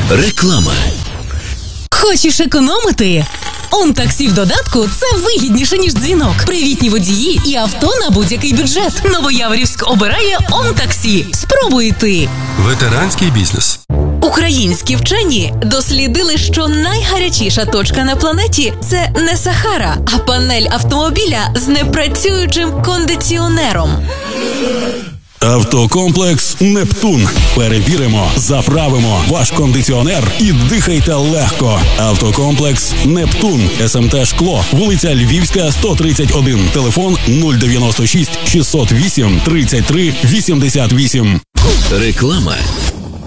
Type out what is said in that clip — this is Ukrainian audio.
Реклама. Хочеш економити? ОнТаксі в додатку – це вигідніше, ніж дзвінок. Привітні водії і авто на будь-який бюджет. Новояворівськ обирає ОнТаксі. Спробуй і ти. Ветеранський бізнес. Українські вчені дослідили, що найгарячіша точка на планеті – це не Сахара, а панель автомобіля з непрацюючим кондиціонером. Автокомплекс «Нептун». Перевіримо, заправимо ваш кондиціонер і дихайте легко. Автокомплекс «Нептун». СМТ «Шкло». Вулиця Львівська, 131. Телефон 096 608 33 88. Реклама.